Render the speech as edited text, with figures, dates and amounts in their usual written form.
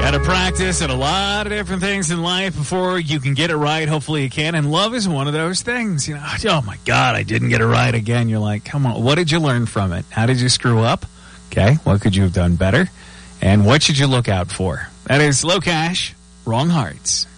Got to practice at a lot of different things in life before you can get it right. Hopefully you can. And love is one of those things. You know, oh my God, I didn't get it right again. You're like, come on, what did you learn from it? How did you screw up? Okay, what could you have done better? And what should you look out for? That is Low Cash, Wrong Hearts.